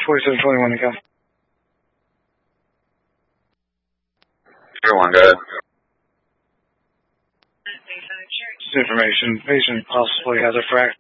4721 to go. Everyone, go ahead. This information, patient possibly has a fracture.